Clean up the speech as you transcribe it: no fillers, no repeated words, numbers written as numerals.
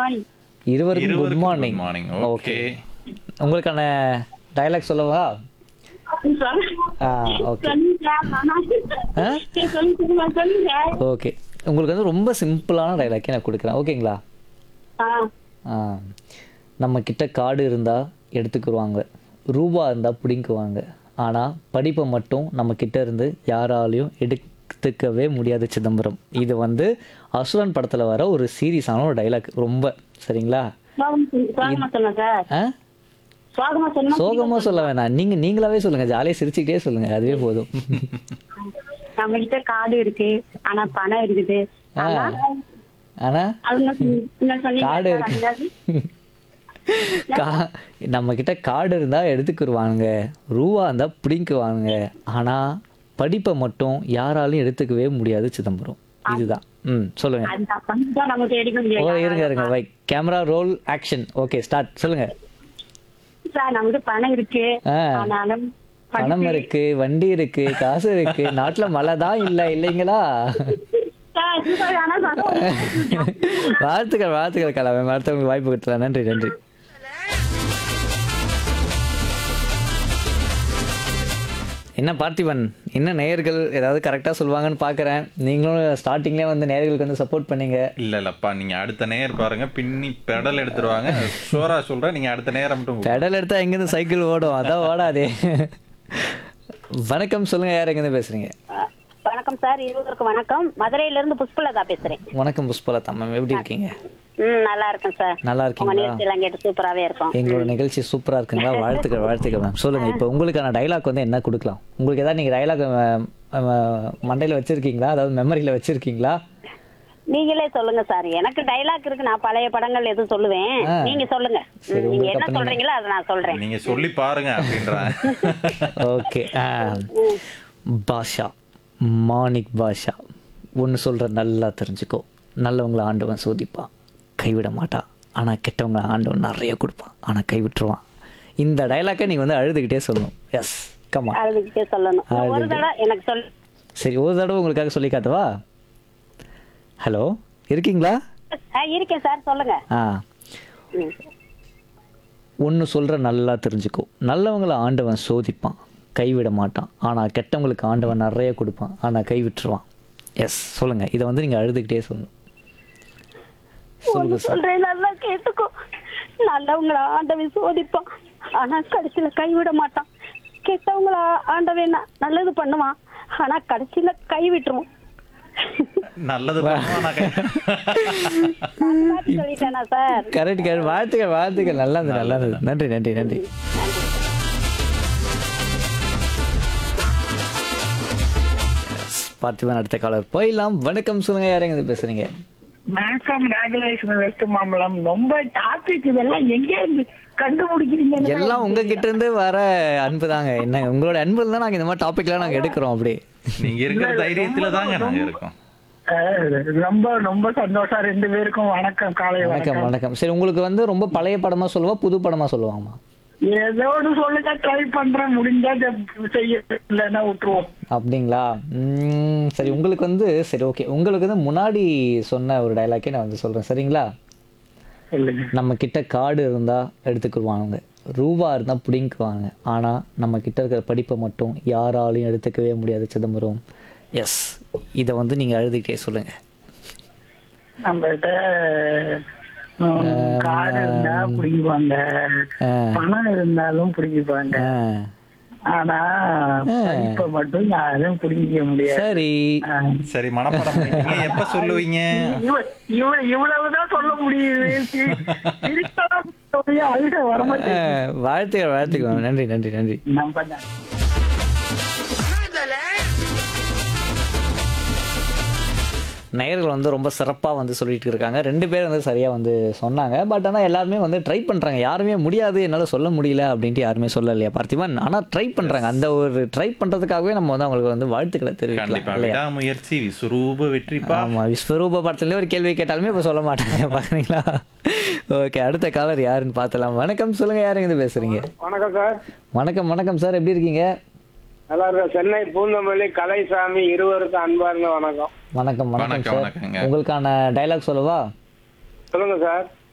Morning. இருவருக்கும் good good morning. Morning. Okay. உங்களுக்கான dialogue சொல்லவா? ஓகே. ஆ? ஓகே, உங்களுக்கு வந்து ரொம்ப சிம்பிளான டைலாக்கே நான் கொடுக்குறேன், ஓகேங்களா? ஆ, நம்ம கிட்ட காடு இருந்தால் எடுத்துக்குருவாங்க, ரூபா இருந்தால் பிடிங்குவாங்க, ஆனால் படிப்பை மட்டும் நம்ம கிட்ட இருந்து யாராலையும் எடுத்துக்கவே முடியாது சிதம்பரம். இது வந்து அசுரன் படத்தில் வர ஒரு சீரியஸான ஒரு டைலாக், ரொம்ப சரிங்களா? ஆ, சோகமாக சொல்ல வேணாம், நீங்களாவே சொல்லுங்கள், ஜாலியாக சிரிச்சுக்கிட்டே சொல்லுங்கள், அதுவே போதும். நம்ம கிட்ட காடு இருக்கு ஆனா பணம் இருக்குது. ஆ, ஆனால் காடு காடு இருக்கு. கா நம்ம கிட்ட காடு இருந்தால் எடுத்துக்கிருவானுங்க, ரூபா இருந்தால் பிடிங்குவானுங்க, ஆனால் படிப்பை மட்டும் யாராலையும் எடுத்துக்கவே முடியாது சிதம்பரம். இதுதான். சொல்லுங்க. நம்ம தேடிக்க ஓ, இருங்க முடியாது. வை, camera role action. Okay, start. சொல்லுங்க. சார் நமக்கு பணம் இருக்கு ஆ, ஆனாலும் பணம் இருக்கு, வண்டி இருக்கு, காசு இருக்கு, நாட்டுல மழை தான் இல்லைங்களா? வாழ்த்துக்கள் வாழ்த்துக்கள் கலாமே, அடுத்தவங்களுக்கு வாய்ப்பு கொடுத்தலாம். நன்றி நன்றி. என்ன பார்த்திபன், என்ன நேயர்கள் ஏதாவது கரெக்டாக சொல்லுவாங்கன்னு பார்க்குறேன். நீங்களும் ஸ்டார்டிங்லேயே வந்து நேயர்களுக்கு வந்து சப்போர்ட் பண்ணீங்க. இல்லப்பா, நீங்க அடுத்த நேர் பாருங்க, பின்னி பெடல் எடுத்துருவாங்க. ஷோரா சொல்றேன், நீங்க அடுத்த நேரம் மட்டும் பெடல் எடுத்தா எங்கேருந்து சைக்கிள் ஓடும், அதான் ஓடாதே. வணக்கம், சொல்லுங்க, யார் எங்கேருந்து பேசுறீங்க? வணக்கம் சார், இருவருக்கும் வணக்கம். மதுரையில இருந்து புஷ்பலதா பேசுறேன். வணக்கம் புஷ்பலதா மேம், எப்படி இருக்கீங்க? நல்லா இருக்கேன் சார். நல்லா உங்க இருக்கீங்களா? நிகழ்ச்சி எல்லாம் கேட்டு சூப்பராவே இருக்கும். எங்களோட நிகழ்ச்சி சூப்பரா இருக்குங்களா? வாழ்த்துக்கள் வாழ்த்துக்கள் மேம். சொல்லுங்க, இப்போ உங்களுக்கான டைலாக் வந்து என்ன கொடுக்கலாம்? உங்களுக்கு ஏதாவது நீங்க டைலாக் மண்டையில வச்சிருக்கீங்களா, அதாவது மெமரியில வச்சிருக்கீங்களா? நீங்களே சொல்லுங்க சார். எனக்கு டைலாக் இருக்கு, நான் பழைய படங்கள் எதுவும் சொல்லுவேன். நீங்க சொல்லுங்க. சரி, நீங்க உங்களுக்கு என்ன அப்ப சொல்றீங்களோ அதை நான் சொல்றேன். நீங்க சொல்லி பாருங்க அப்படின்றேன். ஓகே. பாஷா, மாணிக் பாஷா, ஒன்று சொல்ற நல்லா தெரிஞ்சுக்கோ, நல்லவங்களை ஆண்டவன் சோதிப்பான், கைவிட மாட்டான், ஆனால் கெட்டவங்களை ஆண்டவன் நிறைய கொடுப்பான், ஆனால் கைவிட்டுருவான். இந்த டைலாக்கை நீங்கள் வந்து அழுதுகிட்டே சொல்லணும். S, comma. அழுதுகிட்டே சொல்லணும். ஒரு தடவை எனக்கு சொல். சரி, ஒரு தடவை உங்களுக்காக சொல்லி காட்டவா? ஹலோ, இருக்கீங்களா? இருக்கேன் சார், சொல்லுங்க. ஒன்று சொல்கிற நல்லா தெரிஞ்சுக்கோ, நல்லவங்களை ஆண்டவன் சோதிப்பான், கைவிட மாட்டான், ஆனால் கெட்டவங்களுக்கு ஆண்டவன் நிறைய கொடுப்பான், ஆனால் கைவிட்டுருவான். எஸ், சொல்லுங்கள். இதை வந்து நீங்கள் அழுதுகிட்டே சொல்லணும். சொல்லுங்க சார். சொல்றேன், நல்லா கேட்டுக்கோ. நல்லவங்கள ஆண்டவன் சோதிப்பான், ஆனா கடைசியில கைவிட மாட்டான். கெட்டவங்கள ஆண்டவன் நல்லது பண்ணுவான், ஆனா கடைசியில கைவிட்டுருவான். நல்லது சொல்லிட்டேனா சார்? Correct correct. வாழ்த்துக்கள் வாழ்த்துக்கள், நல்லா இருந்தது நல்லா இருந்தது. நன்றி நன்றி நன்றி. பார்த்திபன் அடுத்த காலர் போயிடலாம். வணக்கம், சொல்லுங்க, யார் எங்க பேசுறீங்க? வணக்கம், ராஜலட்சுமி வெஸ்ட் மாம்பலம். ரொம்ப டாபிக் இதெல்லாம் எங்க இருந்து கண்டுபிடிக்கிறீங்க? எல்லாம் உங்ககிட்ட இருந்து வர அன்பு தாங்க. என்ன உங்களோட அன்புல தான் நாங்க இந்த மாதிரி டாபிக்லாம் நாங்க எடுக்கிறோம். அப்படி நீங்க இருக்கிற தைரியத்துல தாங்க நாங்க இருக்கோம். ரொம்ப ரொம்ப சந்தோஷம். ரெண்டு பேருக்கும் வணக்கம், காலை வணக்கம் வணக்கம். சரி, உங்களுக்கு வந்து ரொம்ப பழைய படமா சொல்லுவா, புது படமா சொல்லுவாங்கம்மா? ஏதோ ஒன்று சொல்லுங்க, ட்ரை பண்றேன், முடிஞ்சா செய்ய, இல்லைன்னா விட்டுருவோம். அப்படிங்களா? சரி, உங்களுக்கு வந்து சரி ஓகே, உங்களுக்கு வந்து முன்னாடி சொன்ன ஒரு டைலாக்கே நான் வந்து சொல்றேன், சரிங்களா? நம்ம கிட்ட காடு இருந்தா எடுத்துக்குருவாங்க, ரூபா இருந்தா பிடிங்குவாங்க, ஆனா நம்ம கிட்ட இருக்கிற படிப்பை மட்டும் யாராலையும் எடுத்துக்கவே முடியாது சிதம்பரம். எஸ், இதை வந்து நீங்க அழுதுகிட்டே சொல்லுங்க. நம்மகிட்ட காடு இருந்தா பிடிக்குவாங்க, பணம் இருந்தாலும் பிடிக்குவாங்க, ஆனா இப்ப மட்டும் யாரும் பிடிக்க முடியாது. சரி சரி, மனப்பாடம் பண்ணிட்டீங்க. எப்ப சொல்லுவீங்க? இவ்வளவுதான் சொல்ல முடியுது. அழுக வரமாட்டேன். வாழ்த்துக்கள் வாழ்த்துக்கள், நன்றி நன்றி நன்றி. நம்ம நேயர்கள் வந்து ரொம்ப சிறப்பாக வந்து சொல்லிட்டு இருக்காங்க. 2 பேர் வந்து சரியாக வந்து சொன்னாங்க. பட் ஆனால் எல்லாருமே வந்து ட்ரை பண்ணுறாங்க. யாருமே முடியாது, என்னால் சொல்ல முடியல அப்படின்ட்டு யாருமே சொல்லலையா பார்த்திபன்? ஆனால் ட்ரை பண்ணுறாங்க. அந்த ஒரு ட்ரை பண்ணுறதுக்காகவே நம்ம வந்து அவங்களுக்கு வந்து வாழ்த்துக்களை தெரிவிக்கலாம் இல்லையா? முயற்சி விஸ்வரூப வெற்றிப்பா. ஆமாம், விஸ்வரூப படத்துலேயே ஒரு கேள்வி கேட்டாலுமே இப்போ சொல்ல மாட்டாங்க, பார்க்குறீங்களா? ஓகே, அடுத்த காலர் யாருன்னு பார்த்தலாம். வணக்கம், சொல்லுங்கள், யார் எங்கேருந்து பேசுகிறீங்க? வணக்கம் சார். வணக்கம் வணக்கம் சார், எப்படி இருக்கீங்க? நல்லா இருக்கேன். சென்னை பூந்தமல்லி கலைசாமி, இருவருக்கும் அன்பார்ந்த வணக்கம். வணக்கம் வணக்கம் சார். வணக்கங்க. உங்களுக்கான டைலாக் சொல்லவா? சொல்லுங்க சார்.